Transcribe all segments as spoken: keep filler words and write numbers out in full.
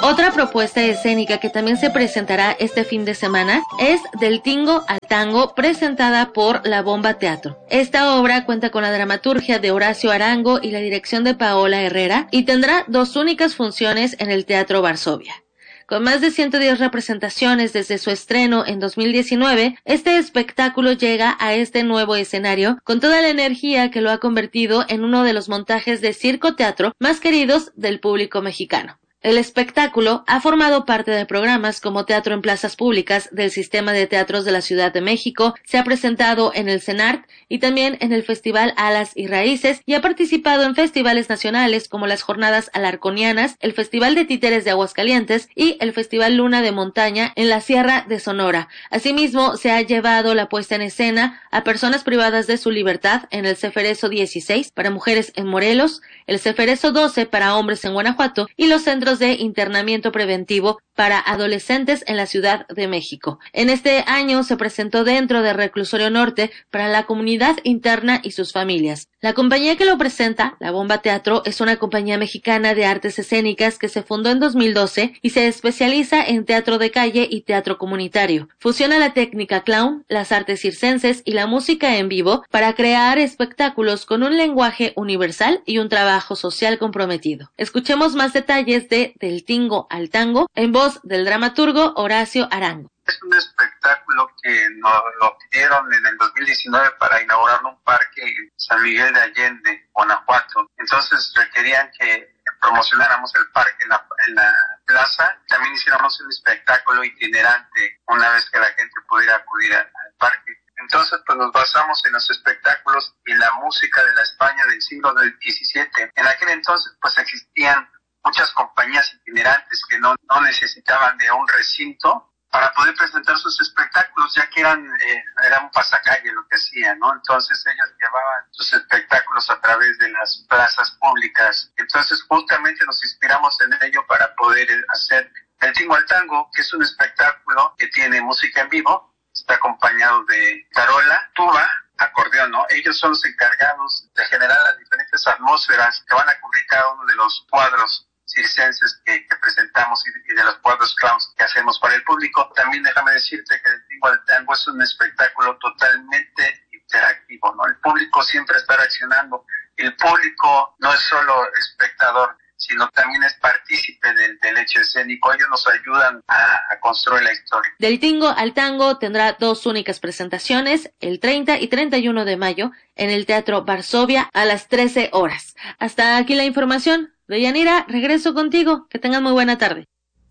Otra propuesta escénica que también se presentará este fin de semana es Del Tingo al Tango, presentada por La Bomba Teatro. Esta obra cuenta con la dramaturgia de Horacio Arango y la dirección de Paola Herrera y tendrá dos únicas funciones en el Teatro Varsovia. Con más de ciento diez representaciones desde su estreno en dos mil diecinueve, este espectáculo llega a este nuevo escenario con toda la energía que lo ha convertido en uno de los montajes de circo-teatro más queridos del público mexicano. El espectáculo ha formado parte de programas como Teatro en Plazas Públicas del Sistema de Teatros de la Ciudad de México, se ha presentado en el CENART y también en el Festival Alas y Raíces y ha participado en festivales nacionales como las Jornadas Alarconianas, el Festival de Títeres de Aguascalientes y el Festival Luna de Montaña en la Sierra de Sonora. Asimismo, se ha llevado la puesta en escena a personas privadas de su libertad en el Ceferezo dieciséis para mujeres en Morelos, el Ceferezo doce para hombres en Guanajuato y los centros de internamiento preventivo para adolescentes en la Ciudad de México. En este año se presentó dentro del Reclusorio Norte para la comunidad interna y sus familias. La compañía que lo presenta, La Bomba Teatro, es una compañía mexicana de artes escénicas que se fundó en dos mil doce y se especializa en teatro de calle y teatro comunitario. Fusiona la técnica clown, las artes circenses y la música en vivo para crear espectáculos con un lenguaje universal y un trabajo social comprometido. Escuchemos más detalles de Del Tingo al Tango en voz del dramaturgo Horacio Arango. Es un espectáculo que nos lo pidieron en el dos mil diecinueve para inaugurar un parque en San Miguel de Allende, Guanajuato. Entonces requerían que promocionáramos el parque en la, en la plaza. También hiciéramos un espectáculo itinerante una vez que la gente pudiera acudir al, al parque. Entonces, pues nos basamos en los espectáculos y la música de la España del siglo diecisiete. En aquel entonces, pues existían muchas compañías itinerantes que no, no necesitaban de un recinto para poder presentar sus espectáculos, ya que eran, eh, era un pasacalle lo que hacían, ¿no? Entonces ellos llevaban sus espectáculos a través de las plazas públicas. Entonces justamente nos inspiramos en ello para poder hacer El Tingo al Tango, que es un espectáculo que tiene música en vivo, está acompañado de tarola, tuba, acordeón, ¿no? Ellos son los encargados de generar las diferentes atmósferas que van a cubrir cada uno de los cuadros circenses que, que presentamos y, y de los cuadros clowns que hacemos para el público. También déjame decirte que El Tingo al Tango es un espectáculo totalmente interactivo, ¿no? El público siempre está reaccionando. El público no es solo espectador, sino también es partícipe del, del hecho escénico. Ellos nos ayudan a, a construir la historia. Del Tingo al Tango tendrá dos únicas presentaciones, el treinta y treinta y uno de mayo, en el Teatro Varsovia a las trece horas. Hasta aquí la información. Deyanira, regreso contigo. Que tengan muy buena tarde.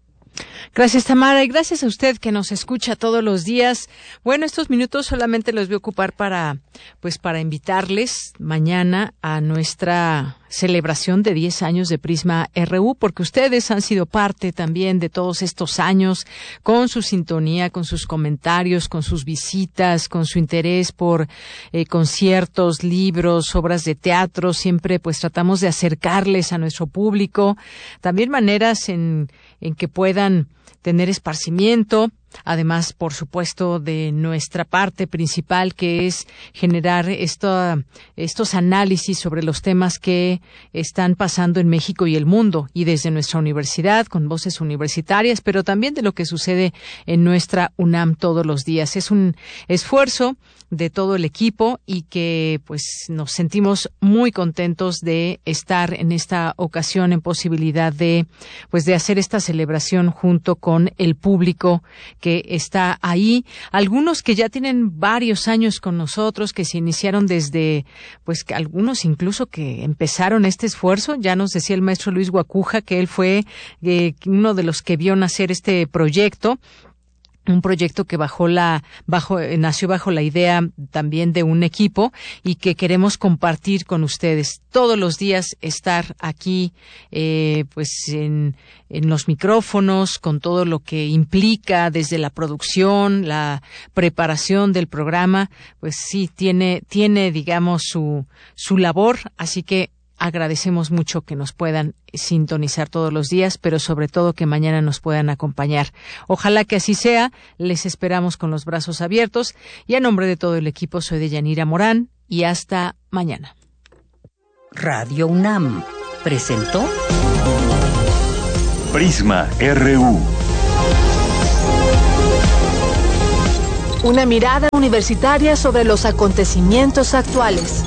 Gracias, Tamara, y gracias a usted que nos escucha todos los días. Bueno, estos minutos solamente los voy a ocupar para, pues, para invitarles mañana a nuestra celebración de diez años de Prisma R U, porque ustedes han sido parte también de todos estos años con su sintonía, con sus comentarios, con sus visitas, con su interés por eh, conciertos, libros, obras de teatro. Siempre pues tratamos de acercarles a nuestro público, también maneras en, en que puedan tener esparcimiento, además, por supuesto, de nuestra parte principal, que es generar esto, estos análisis sobre los temas que están pasando en México y el mundo, y desde nuestra universidad, con voces universitarias, pero también de lo que sucede en nuestra UNAM todos los días. Es un esfuerzo de todo el equipo y que pues nos sentimos muy contentos de estar en esta ocasión en posibilidad de pues de hacer esta celebración junto con el público que está ahí, algunos que ya tienen varios años con nosotros, que se iniciaron desde, pues que algunos incluso que empezaron este esfuerzo. Ya nos decía el maestro Luis Guacuja que él fue eh, uno de los que vio nacer este proyecto. Un proyecto que bajo la, bajo, nació bajo la idea también de un equipo y que queremos compartir con ustedes todos los días, estar aquí, eh, pues en, en los micrófonos, con todo lo que implica desde la producción, la preparación del programa, pues sí, tiene, tiene, digamos, su, su labor, así que agradecemos mucho que nos puedan sintonizar todos los días, pero sobre todo que mañana nos puedan acompañar. Ojalá que así sea. Les esperamos con los brazos abiertos y a nombre de todo el equipo soy Deyanira Morán y hasta mañana. Radio UNAM presentó Prisma R U. Una mirada universitaria sobre los acontecimientos actuales.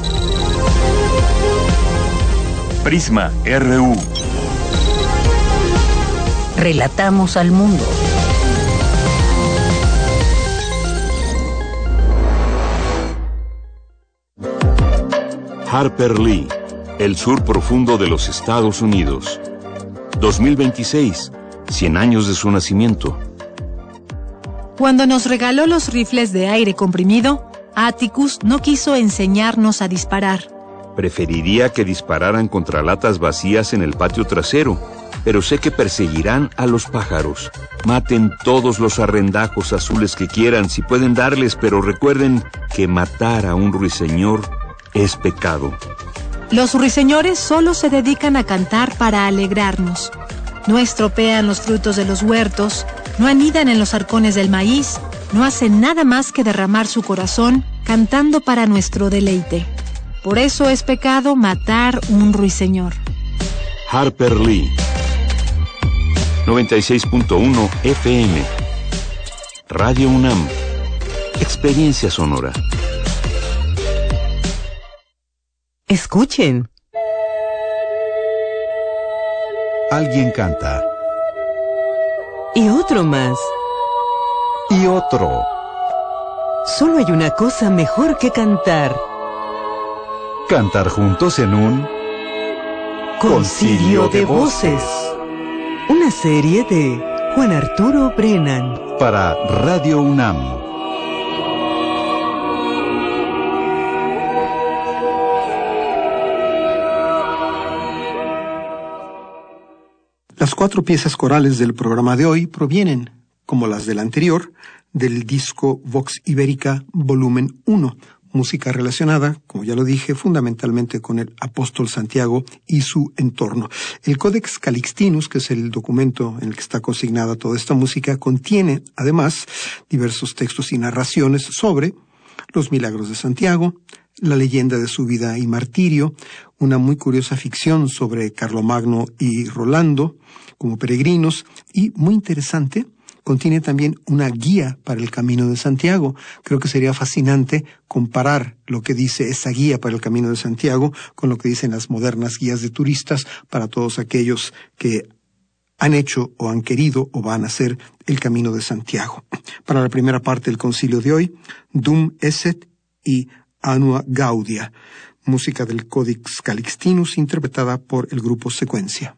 Prisma R U. Relatamos al mundo. Harper Lee, El sur profundo de los Estados Unidos. dos mil veintiséis, cien años de su nacimiento. Cuando nos regaló los rifles de aire comprimido, Atticus no quiso enseñarnos a disparar. Preferiría que dispararan contra latas vacías en el patio trasero, pero sé que perseguirán a los pájaros. Maten todos los arrendajos azules que quieran si pueden darles, pero recuerden que matar a un ruiseñor es pecado. Los ruiseñores solo se dedican a cantar para alegrarnos. No estropean los frutos de los huertos, no anidan en los arcones del maíz, no hacen nada más que derramar su corazón cantando para nuestro deleite. Por eso es pecado matar un ruiseñor. Harper Lee, noventa y seis punto uno F M. Radio UNAM. Experiencia sonora. Escuchen. Alguien canta. Y otro más. Y otro. Solo hay una cosa mejor que cantar. Cantar juntos en un Concilio de Voces. Una serie de Juan Arturo Brennan. Para Radio UNAM. Las cuatro piezas corales del programa de hoy provienen, como las del anterior, del disco Vox Ibérica Volumen uno, música relacionada, como ya lo dije, fundamentalmente con el apóstol Santiago y su entorno. El Codex Calixtinus, que es el documento en el que está consignada toda esta música, contiene, además, diversos textos y narraciones sobre los milagros de Santiago, la leyenda de su vida y martirio, una muy curiosa ficción sobre Carlomagno y Rolando como peregrinos, y muy interesante, contiene también una guía para el Camino de Santiago. Creo que sería fascinante comparar lo que dice esa guía para el Camino de Santiago con lo que dicen las modernas guías de turistas para todos aquellos que han hecho o han querido o van a hacer el Camino de Santiago. Para la primera parte del concilio de hoy, Dum Esset y Annua Gaudia, música del Codex Calixtinus interpretada por el grupo Secuencia.